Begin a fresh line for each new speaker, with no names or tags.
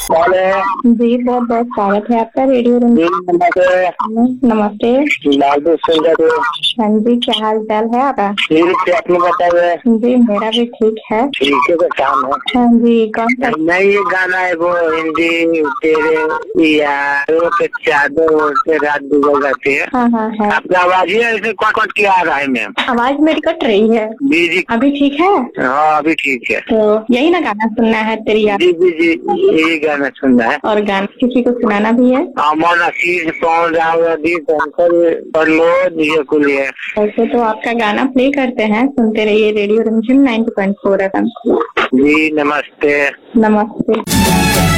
जी बहुत बहुत स्वागत है आपका रेडियो रूम। नमस्ते। हाँ जी, क्या हाल चाल है आपका?
ठीक है, अपने बताइए।
जी मेरा भी ठीक है।
ठीक है, तो काम है।
हाँ जी, कौन सा?
नहीं, ये गाना है वो हिंदी तेरे यारों के चादर ओढ़ के रात गुजर जाती है।
हाँ हाँ है।
आपकी आवाज ही ऐसे कट क्या आ रहा है मैम?
आवाज मेरी कट रही है।
जी जी।
अभी ठीक है?
हाँ, अभी ठीक है।
तो यही ना गाना सुनना है तेरी याद?
जी जी जी, यही गाना सुनना है।
और गाना किसी को सुनाना भी है?
अमन आशीष पवन राव ये कुल है।
ऐसे तो आपका गाना प्ले करते हैं, सुनते रहिए रेडियो रिमझिम 90.4 FM।
जी नमस्ते।
नमस्ते।